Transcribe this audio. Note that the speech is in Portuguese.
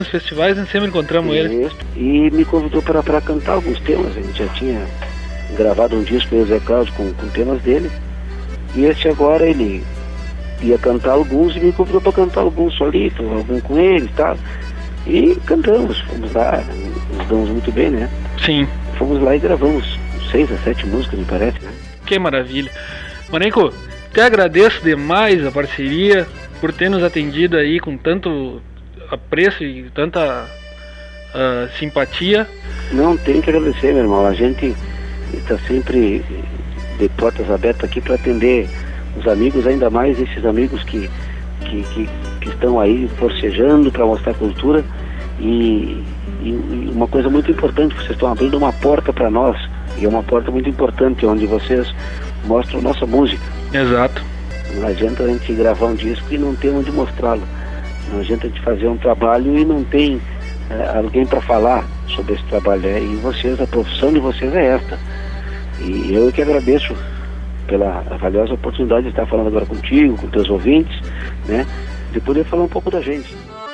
Nos festivais a gente sempre encontramos ele. E me convidou para cantar alguns temas. A gente já tinha gravado um disco, eu e o Zé Cláudio, com temas dele. E este agora ele ia cantar alguns e me convidou para cantar alguns solitos, algum com ele e tal. E cantamos, fomos lá, nos damos muito bem, né? Sim. Fomos lá e gravamos 6 a 7 músicas, me parece, né? Que maravilha. Marenco, te agradeço demais a parceria, por ter nos atendido aí com tanto apreço e tanta simpatia. Não, tem que agradecer, meu irmão. A gente está sempre de portas abertas aqui para atender os amigos, ainda mais esses amigos que estão aí forcejando para mostrar cultura. E uma coisa muito importante, vocês estão abrindo uma porta para nós, e é uma porta muito importante, onde vocês mostram nossa música. Exato. Não adianta a gente gravar um disco e não ter onde mostrá-lo. Não adianta a gente fazer um trabalho e não tem alguém para falar sobre esse trabalho. E vocês, a profissão de vocês é esta. E eu que agradeço pela valiosa oportunidade de estar falando agora contigo, com teus ouvintes, né, de poder falar um pouco da gente.